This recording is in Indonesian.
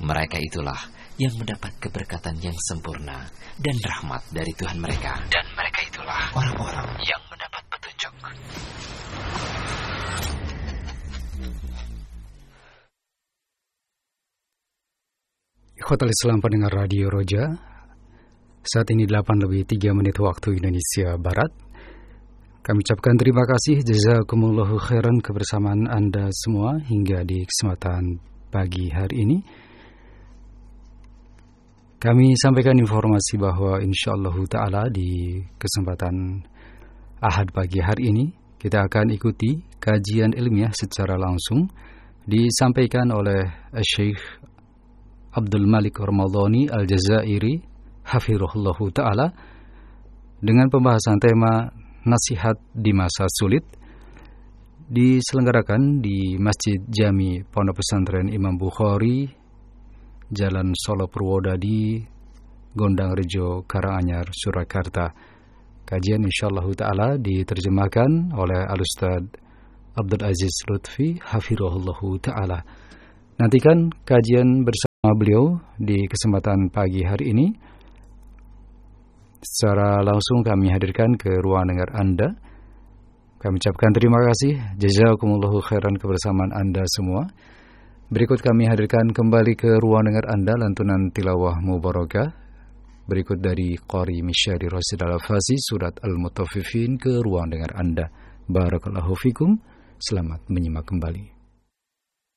Mereka itulah yang mendapat keberkatan yang sempurna dan rahmat dari Tuhan mereka. Dan mereka itulah orang-orang yang mendapat petunjuk. Ikhwatal Islam pendengar Radio Roja, saat ini 8:03 waktu Indonesia Barat. Kami ucapkan terima kasih, jazakumullahu khairan kebersamaan Anda semua hingga di kesempatan pagi hari ini. Kami sampaikan informasi bahwa insyaallah ta'ala di kesempatan Ahad pagi hari ini kita akan ikuti kajian ilmiah secara langsung disampaikan oleh Syekh Abdul Malik Ramadhani Al-Jazairi hafizahullahu ta'ala dengan pembahasan tema nasihat di masa sulit, diselenggarakan di Masjid Jami Pondok Pesantren Imam Bukhari, Jalan Solo Purwodadi, Gondang Rejo, Karanganyar, Surakarta. Kajian insyaallah ta'ala diterjemahkan oleh Al-Ustaz Abdul Aziz Lutfi hafizahullahu ta'ala. Nantikan kajian bersama beliau di kesempatan pagi hari ini. Secara langsung kami hadirkan ke ruang dengar Anda. Kami ucapkan terima kasih, jazakumullahu khairan kebersamaan Anda semua. Berikut kami hadirkan kembali ke ruang dengar Anda lantunan tilawah mubarakah. Berikut dari Qari Misyari Rasid Al-Fazi surat Al-Mutaffifin ke ruang dengar Anda. Barakallahu fikum. Selamat menyimak kembali.